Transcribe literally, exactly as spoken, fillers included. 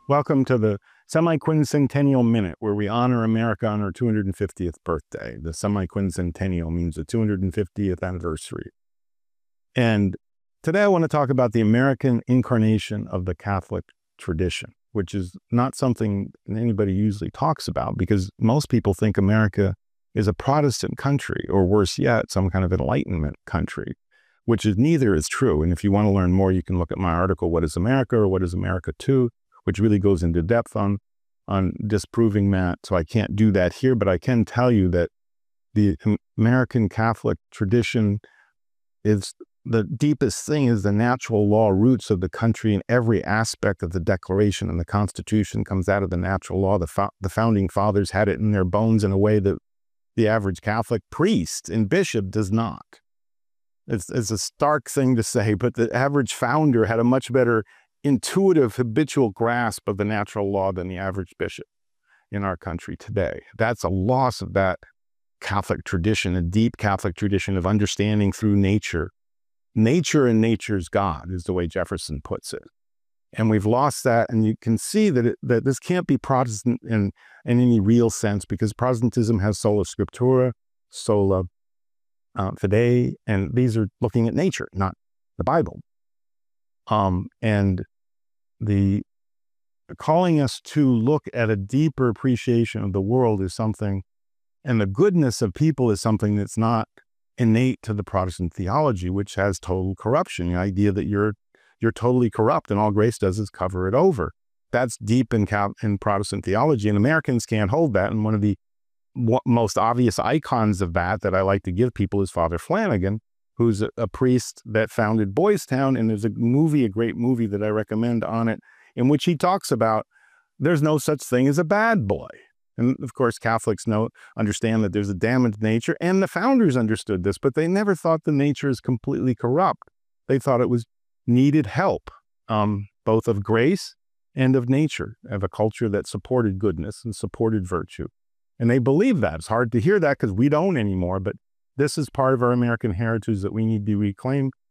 Welcome to the Semi-Quincentennial Minute, where we honor America on her two hundred fiftieth birthday. The semi-quincentennial means the two hundred fiftieth anniversary. And today I want to talk about the American incarnation of the Catholic tradition, which is not something anybody usually talks about because most people think America is a Protestant country, or worse yet, some kind of Enlightenment country, which is neither is true. And if you want to learn more, you can look at my article, What is America, or What is America to, which really goes into depth on, on disproving that. So I can't do that here, but I can tell you that the American Catholic tradition is the deepest thing is the natural law roots of the country, and every aspect of the Declaration and the Constitution comes out of the natural law. The, fo the founding fathers had it in their bones in a way that the average Catholic priest and bishop does not. It's, it's a stark thing to say, but the average founder had a much better intuitive, habitual grasp of the natural law than the average bishop in our country today. That's a loss of that Catholic tradition, a deep Catholic tradition of understanding through nature. Nature and nature's God is the way Jefferson puts it. And we've lost that, and you can see that, it, that this can't be Protestant in, in any real sense, because Protestantism has sola scriptura, sola uh, fide, and these are looking at nature, not the Bible. Um, and the calling us to look at a deeper appreciation of the world is something, and the goodness of people is something that's not innate to the Protestant theology, which has total corruption. The idea that you're you're totally corrupt and all grace does is cover it over. That's deep in, in Protestant theology, and Americans can't hold that. And one of the most obvious icons of that that I like to give people is Father Flanagan, who's a, a priest that founded Boys Town. And there's a movie, a great movie that I recommend on it, in which he talks about there's no such thing as a bad boy. And of course, Catholics know, understand that there's a damaged nature, and the founders understood this, but they never thought the nature is completely corrupt. They thought it was needed help, um, both of grace and of nature, of a culture that supported goodness and supported virtue. And they believe that. It's hard to hear that because we don't anymore, but this is part of our American heritage that we need to reclaim.